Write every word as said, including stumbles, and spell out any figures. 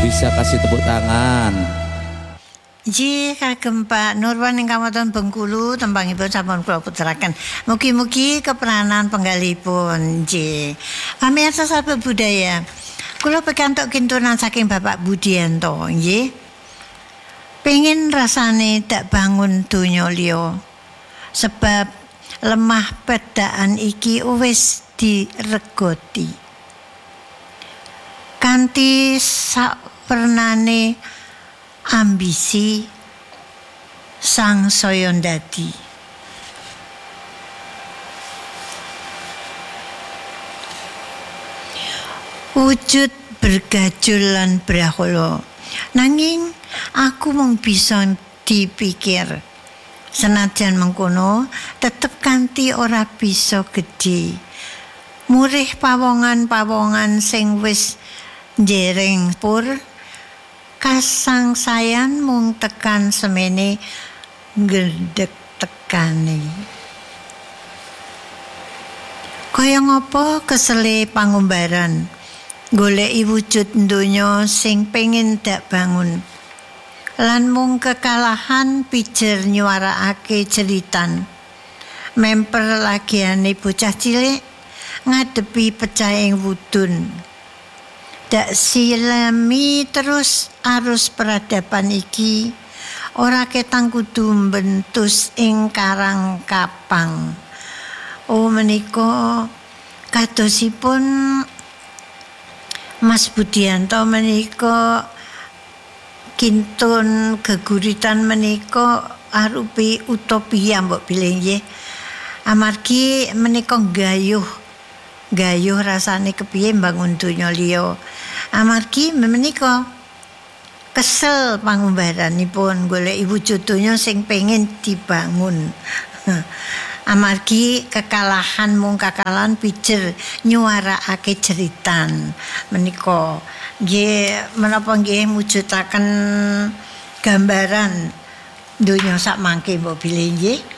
Bisa kasih tepuk tangan. Ji kagem Pak Nurwan ing Kabupaten Bengkulu tembangipun sampun kula puteraken. Mugi-mugi keperanan penggalipun Ji. Pamirsa sahabat budaya. Kula pikantuk kintunan saking Bapak Budianto nggih. Pengin rasane dak bangun donya liya. Sebab lemah pedaan iki wis diregoti. Kanthi sapernane ambisi sang saya ndadi wujud bergajul lan brahala nanging aku mung bisa dipikir senajan mengkono tetep kanthi ora bisa gedhe murih pawongan-pawongan sing wis njereng pur kasangsayan mung tekan semene gendhek tekane kaya ngapa kesele pangumbaran goleki wujud donya sing pengin dak bangun lan mung kekalahan pijer nyuarakake jeritan memper lagiane bocah cilik ngadepi pecahing wudun dak silami terus arus peradaban iki ora ketang kudu bentus ing karang kapang. Oh menika kadosipun Mas Budianto menika kintun geguritan menika arupi utopia mbok bilih nggih. Amargi menika gayuh gayuh rasane kepiye mbangun donya liya. Amargi menika kesel pangumbaranipun goleki wujud donya sing pengin dibangun. Amargi kekalahan mung kekalahan pijer nyuarakake jeritan menika nggih menapa nggih mujudaken gambaran donya sak mangke mbok bilih nggih.